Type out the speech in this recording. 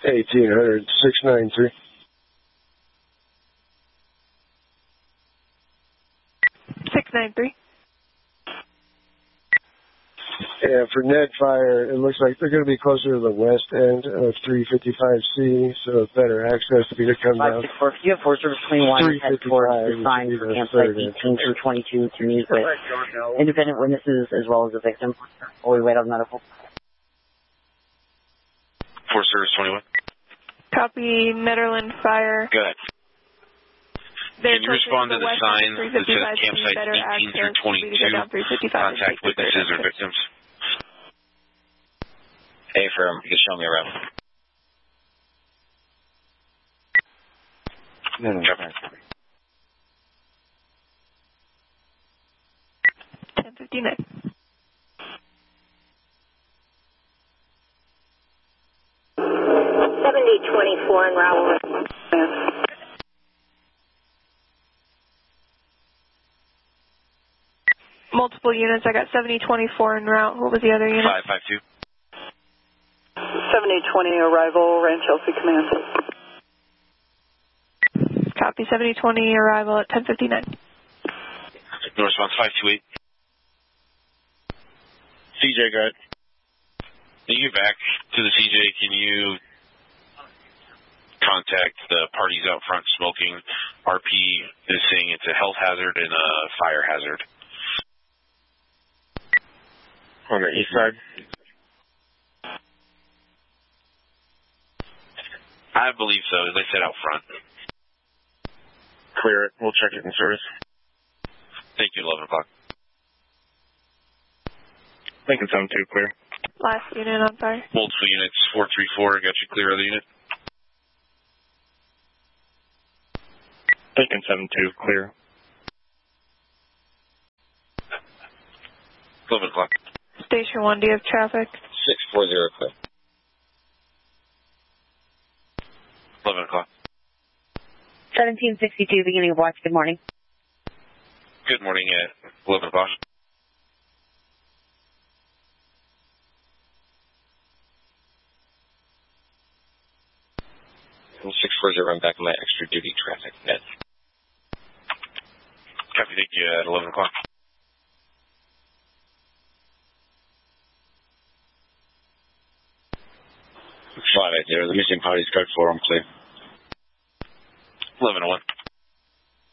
1800, 693. 693. And for Ned Fire, it looks like they're going to be closer to the west end of 355C, so better access to be to come down. 564. If you have Forest Service 21, head towards the sign for campsite 18 through 22 to meet with independent witnesses as well as the victim while we wait on medical. Forest Service 21. Copy, Netherland Fire. Good. Can you respond to the sign that says campsite 18 through 22, contact witnesses or victims? Hey, firm, you can show me around. No. 1059. $7024 en route. Multiple units. I got 7024 en route. What was the other unit? 552. 7020 arrival, Ranch Chelsea Command. Copy, 7020 arrival at 1059. No response, 528. CJ, go ahead. When you get back to the CJ, can you contact the parties out front smoking? RP is saying it's a health hazard and a fire hazard. On the east side? I believe so, as I said out front. Clear it. We'll check it in service. Thank you, 11 o'clock. Lincoln 72, clear. Last unit on fire. Multiple units, 434, got you clear other unit. Lincoln 72, clear. 11 o'clock. Station 1, do you have traffic? 640, clear. 11 o'clock. 1762, beginning of watch. Good morning. Good morning at 11 o'clock. I'm 640, run back my extra duty traffic net. Copy, thank you at 11 o'clock. Flight 80, the missing party's code 4, I'm clear. 1101.